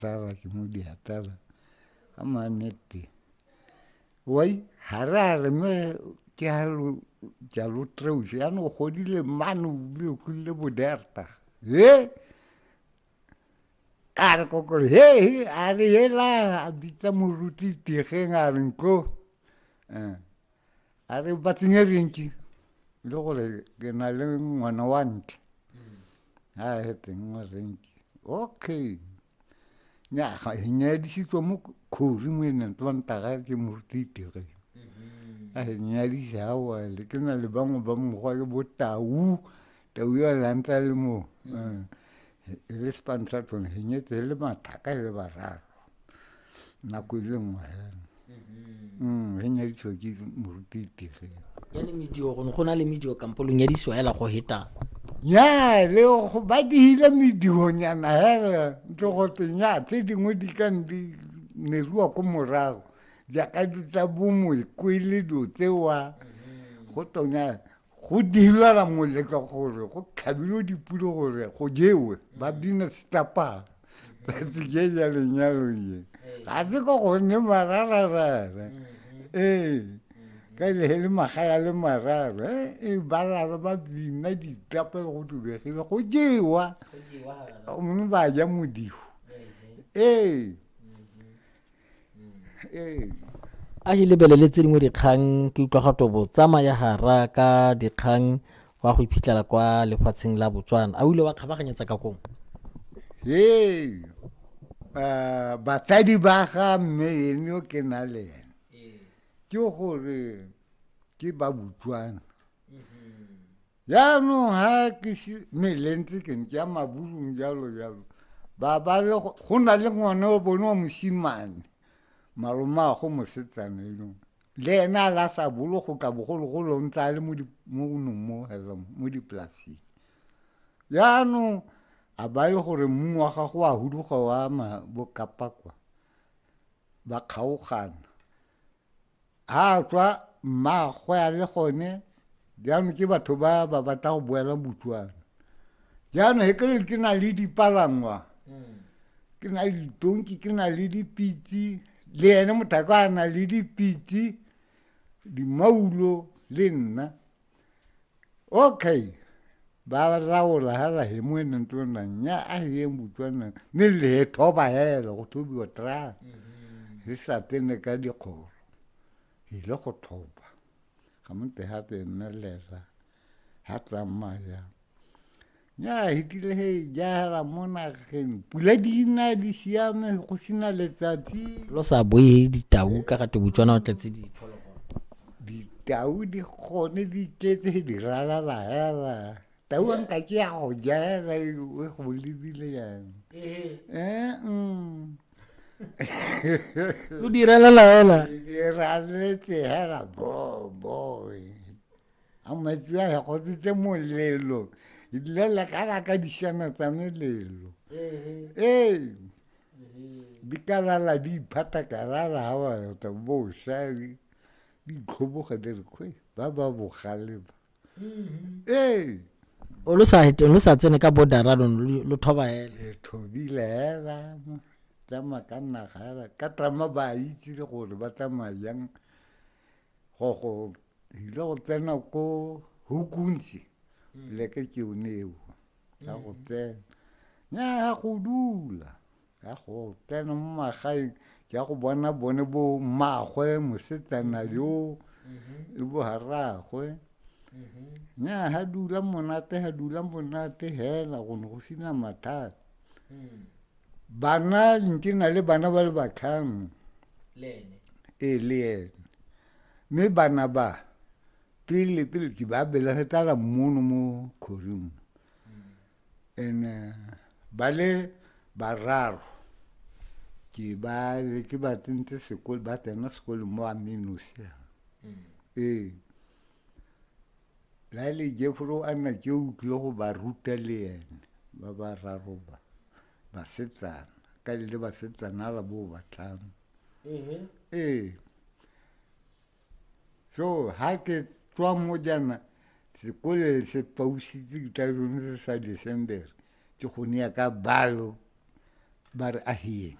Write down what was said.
tala ke mo di hatala a manete wai harare me ke halu jalo treusi ano godile manu le kulle boderta are kokore he are hela abita muruti tigeng a renko are batingerinki le gore ke na le ngwana wa ntle a he teng wa renki okay nya ga nya di sitwa mo khori mo ene twanta ga ke muruti tigeng a nya di jawa le ke na le bangwe ba mo go ke botau tau ya lanta le mo le spansa tsone henyetse le mathaka le bararo nako ile nngwe henya di tsoki morutiti ya le medio go na le medio kampolong ya diswa ela go heta ya le go ba di hile medio nyana hela ntse go tsenya tse dingwe di ka ndi nerua ko morago ja ka tsa bomo kwele do tsewa go tonya go dilwa la moleka gore go khabilo dipulo gore go jewe ba bina stapa tse je ya le nyalo ye ga se go gone marara ka le magaya le marara bala ba bina ditapele go tubegile go jewa mo ba ja modiho a ile beleletse dingwe dikgang ke utlwa gato bo tsamaya hara ka dikgang wa go iphitlhela kwa lefatsheng la Botswana a ile wa kgabaganyetsa ka kong batsadi ba ga mme ene o ke na le ene ke gore ke ba Botswana yaanong ha ke melentse ke ntse ya mabulong jalo ba le go na le ngwana o bone wa mosimane maloma go mosetsana eno le ena la sa bolo go ka bogologolo ntse le mo dipolasi yaanong a ba le gore mmu wa gago a huduga wa bokapakwa ba kgaogana ha tswa mmagwe a le gone jaanong ke batho ba batla go boela Botswana jaanong he ke na le dipalangwa ke na le ditonki ke na le dipitsi le ene motho a na le dipitsi dimaulo le nna okay ba laola hala he mo ene ntona nya a ye Botswana ne le thoba hela go thobiwa tra he sa tene ka dikgoro ile go thoba ga monte ha tene lela ha tsamaya nya hitile he jara mona gen pula dina di siame go sina letsatsi lo sa boe ditau ka gate Botswana o tletse ditau di gone di tletse di ralala hela tau an ka ke a go jela we go lebile yang lo di ralala hela di raletse hela boy amatsia ya go tse molelo ilela ka dishana tsa melelo di kalala di phata kalala hawa ta bo shari di khoboga di kwe ba bogale o lo sa tsene ka bodara lo thoba hele thobile hela tama kana gala ka trama ba itse gore ba tsamayang go ile go tsena ko hukunzi le ke o neo ga go tsena nya go dula ga go tsena mo magae ja go bona bone bo magwe mosetsana yo le bo haragwe nya ha dula monate hela go no go sina mathata bana nkina le bana ba le batlhano lene le ene me bana ba pele ke ba bela hetala mono mo khorim ene bale bararo ke ba tente sekolo ba tena sekolo mo a minusia la le jefro ana ke o tlo go ba ruta le ene ba bararo ba setsana ka le ba setsana la bo batlhano so ha ke tswa mo jana sekole se pausitse ka se sa December ke go nia ka balo ba re ahiyeng